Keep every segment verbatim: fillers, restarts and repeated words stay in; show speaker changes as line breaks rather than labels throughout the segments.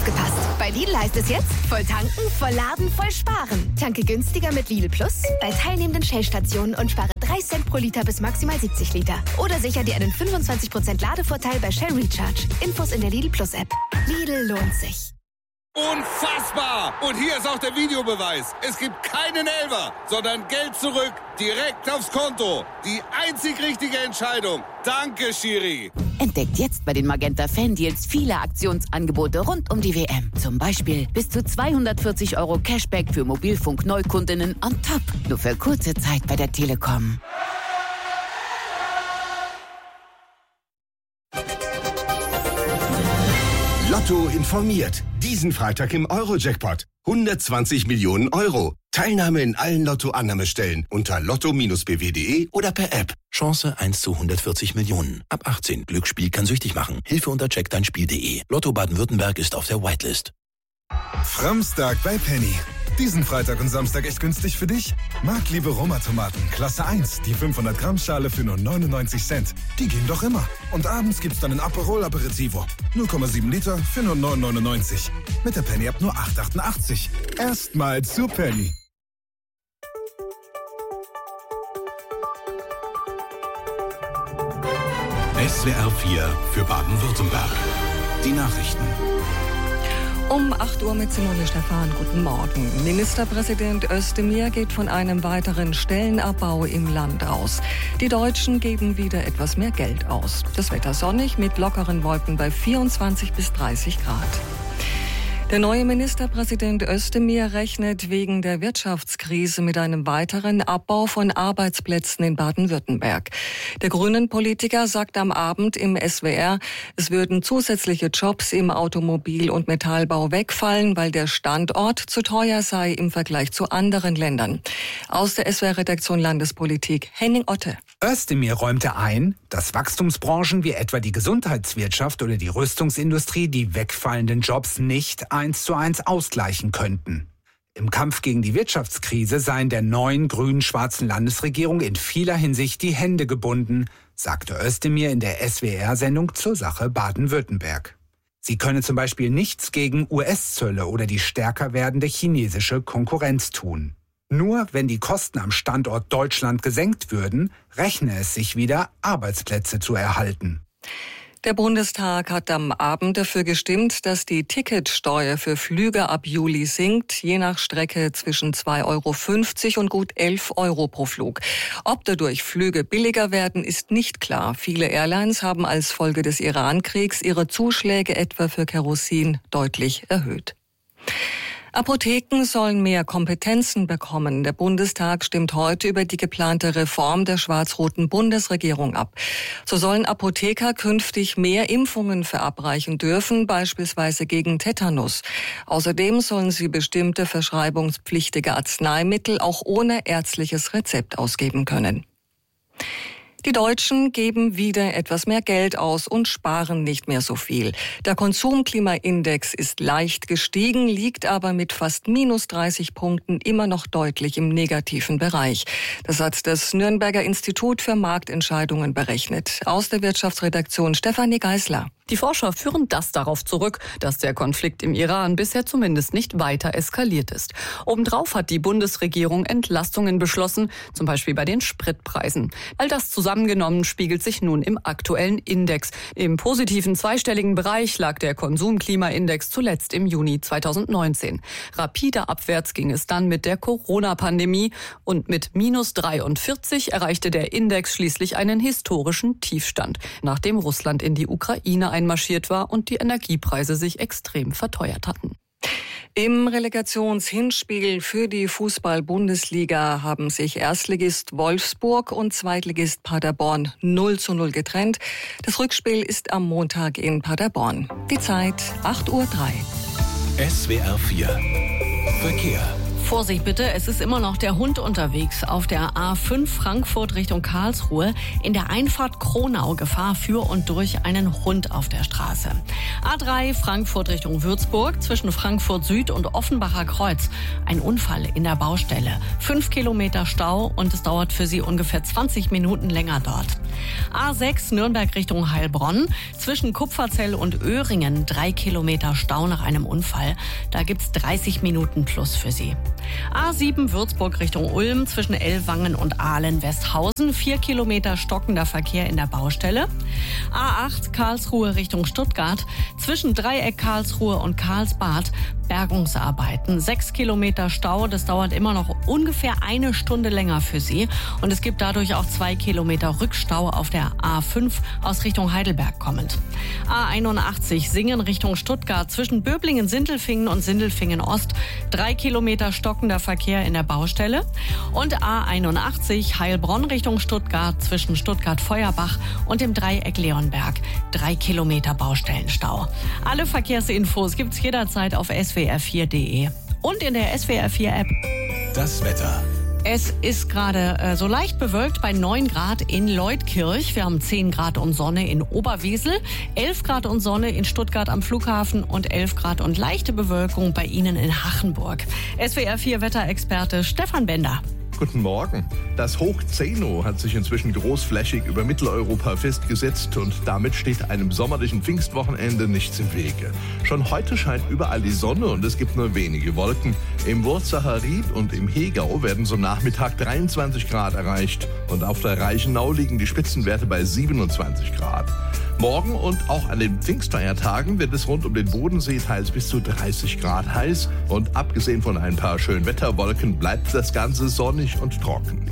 Aufgepasst! Bei Lidl heißt es jetzt, voll tanken, voll laden, voll sparen. Tanke günstiger mit Lidl Plus bei teilnehmenden Shell-Stationen und spare drei Cent pro Liter bis maximal siebzig Liter. Oder sicher dir einen fünfundzwanzig Prozent Ladevorteil bei Shell Recharge. Infos in der Lidl Plus App. Lidl lohnt sich.
Unfassbar! Und hier ist auch der Videobeweis. Es gibt keinen Elfer, sondern Geld zurück, direkt aufs Konto. Die einzig richtige Entscheidung. Danke, Schiri.
Entdeckt jetzt bei den Magenta Fan-Deals viele Aktionsangebote rund um die W M. Zum Beispiel bis zu zweihundertvierzig Euro Cashback für Mobilfunk-Neukundinnen on top. Nur für kurze Zeit bei der Telekom.
Lotto informiert. Diesen Freitag im Euro-Jackpot. hundertzwanzig Millionen Euro. Teilnahme in allen Lotto-Annahmestellen unter lotto bindestrich b w punkt d e oder per App.
Chance eins zu hundertvierzig Millionen. Ab achtzehn. Glücksspiel kann süchtig machen. Hilfe unter check dein spiel punkt d e. Lotto Baden-Württemberg ist auf der Whitelist.
Framstag bei Penny. Diesen Freitag und Samstag echt günstig für dich? Marktliebe Roma-Tomaten, Klasse eins, die fünfhundert Gramm Schale für nur neunundneunzig Cent. Die gehen doch immer. Und abends gibt's dann ein Aperol Aperitivo. null Komma sieben Liter für nur neun neunundneunzig. Mit der Penny-App nur acht achtundachtzig. Erstmal zu Penny.
S W R vier für Baden-Württemberg. Die Nachrichten.
Um acht Uhr mit Simone Stephan. Guten Morgen. Ministerpräsident Özdemir geht von einem weiteren Stellenabbau im Land aus. Die Deutschen geben wieder etwas mehr Geld aus. Das Wetter sonnig mit lockeren Wolken bei vierundzwanzig bis dreißig Grad. Der neue Ministerpräsident Özdemir rechnet wegen der Wirtschaftskrise mit einem weiteren Abbau von Arbeitsplätzen in Baden-Württemberg. Der Grünen-Politiker sagt am Abend im S W R, es würden zusätzliche Jobs im Automobil- und Metallbau wegfallen, weil der Standort zu teuer sei im Vergleich zu anderen Ländern. Aus der S W R-Redaktion Landespolitik, Henning Otte.
Özdemir räumte ein, dass Wachstumsbranchen wie etwa die Gesundheitswirtschaft oder die Rüstungsindustrie die wegfallenden Jobs nicht eins zu eins ausgleichen könnten. Im Kampf gegen die Wirtschaftskrise seien der neuen grün-schwarzen Landesregierung in vieler Hinsicht die Hände gebunden, sagte Özdemir in der S W R-Sendung zur Sache Baden-Württemberg. Sie könne zum Beispiel nichts gegen U S-Zölle oder die stärker werdende chinesische Konkurrenz tun. Nur wenn die Kosten am Standort Deutschland gesenkt würden, rechne es sich wieder, Arbeitsplätze zu erhalten.
Der Bundestag hat am Abend dafür gestimmt, dass die Ticketsteuer für Flüge ab Juli sinkt, je nach Strecke zwischen zwei Euro fünfzig und gut elf Euro pro Flug. Ob dadurch Flüge billiger werden, ist nicht klar. Viele Airlines haben als Folge des Iran-Kriegs ihre Zuschläge etwa für Kerosin deutlich erhöht. Apotheken sollen mehr Kompetenzen bekommen. Der Bundestag stimmt heute über die geplante Reform der schwarz-roten Bundesregierung ab. So sollen Apotheker künftig mehr Impfungen verabreichen dürfen, beispielsweise gegen Tetanus. Außerdem sollen sie bestimmte verschreibungspflichtige Arzneimittel auch ohne ärztliches Rezept ausgeben können. Die Deutschen geben wieder etwas mehr Geld aus und sparen nicht mehr so viel. Der Konsumklimaindex ist leicht gestiegen, liegt aber mit fast minus dreißig Punkten immer noch deutlich im negativen Bereich. Das hat das Nürnberger Institut für Marktentscheidungen berechnet. Aus der Wirtschaftsredaktion Stefanie Geisler.
Die Forscher führen das darauf zurück, dass der Konflikt im Iran bisher zumindest nicht weiter eskaliert ist. Obendrauf hat die Bundesregierung Entlastungen beschlossen, zum Beispiel bei den Spritpreisen. All das zusammengenommen spiegelt sich nun im aktuellen Index. Im positiven zweistelligen Bereich lag der Konsumklimaindex zuletzt im Juni zweitausendneunzehn. Rapide abwärts ging es dann mit der Corona-Pandemie und mit minus dreiundvierzig erreichte der Index schließlich einen historischen Tiefstand, nachdem Russland in die Ukraine einmarschiert war und die Energiepreise sich extrem verteuert hatten.
Im Relegationshinspiel für die Fußball-Bundesliga haben sich Erstligist Wolfsburg und Zweitligist Paderborn null zu null getrennt. Das Rückspiel ist am Montag in Paderborn. Die Zeit acht Uhr drei.
S W R vier Verkehr.
Vorsicht bitte, es ist immer noch der Hund unterwegs auf der A fünf Frankfurt Richtung Karlsruhe. In der Einfahrt Kronau Gefahr für und durch einen Hund auf der Straße. A drei Frankfurt Richtung Würzburg zwischen Frankfurt Süd und Offenbacher Kreuz. Ein Unfall in der Baustelle. Fünf Kilometer Stau und es dauert für Sie ungefähr zwanzig Minuten länger dort. A sechs Nürnberg Richtung Heilbronn. Zwischen Kupferzell und Öhringen drei Kilometer Stau nach einem Unfall. Da gibt's dreißig Minuten plus für Sie. A sieben Würzburg Richtung Ulm. Zwischen Ellwangen und Ahlen-Westhausen. vier Kilometer stockender Verkehr in der Baustelle. A acht Karlsruhe Richtung Stuttgart. Zwischen Dreieck Karlsruhe und Karlsbad Bergungsarbeiten. sechs Kilometer Stau. Das dauert immer noch ungefähr eine Stunde länger für Sie. Und es gibt dadurch auch zwei Kilometer Rückstau auf der A fünf aus Richtung Heidelberg kommend. A einundachtzig Singen Richtung Stuttgart. Zwischen Böblingen-Sindelfingen und Sindelfingen-Ost. Drei Kilometer stockender Verkehr in der Baustelle. Und A einundachtzig Heilbronn Richtung Stuttgart. Zwischen Stuttgart-Feuerbach und dem Dreieck Leonberg. Drei Kilometer Baustellenstau. Alle Verkehrsinfos gibt's jederzeit auf S W R vier punkt de und in der S W R vier App.
Das Wetter.
Es ist gerade äh, so leicht bewölkt bei neun Grad in Leutkirch. Wir haben zehn Grad und Sonne in Oberwesel, elf Grad und Sonne in Stuttgart am Flughafen und elf Grad und leichte Bewölkung bei Ihnen in Hachenburg. S W R vier Wetterexperte Stefan Bender.
Guten Morgen. Das Hoch Zeno hat sich inzwischen großflächig über Mitteleuropa festgesetzt und damit steht einem sommerlichen Pfingstwochenende nichts im Wege. Schon heute scheint überall die Sonne und es gibt nur wenige Wolken. Im Wurzacher Ried und im Hegau werden so Nachmittag dreiundzwanzig Grad erreicht und auf der Reichenau liegen die Spitzenwerte bei siebenundzwanzig Grad. Morgen und auch an den Pfingstfeiertagen wird es rund um den Bodensee teils bis zu dreißig Grad heiß und abgesehen von ein paar schönen Wetterwolken bleibt das Ganze sonnig und trocken.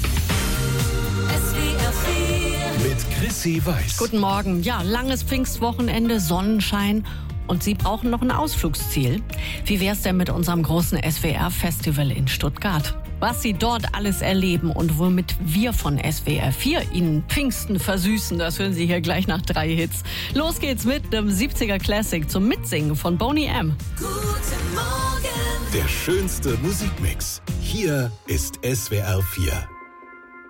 Mit Chrissy Weiß.
Guten Morgen. Ja, langes Pfingstwochenende, Sonnenschein. Und Sie brauchen noch ein Ausflugsziel. Wie wär's denn mit unserem großen S W R-Festival in Stuttgart? Was Sie dort alles erleben und womit wir von S W R vier Ihnen Pfingsten versüßen, das hören Sie hier gleich nach drei Hits. Los geht's mit einem siebziger Classic zum Mitsingen von Boney M.
Der schönste Musikmix. Hier ist S W R vier.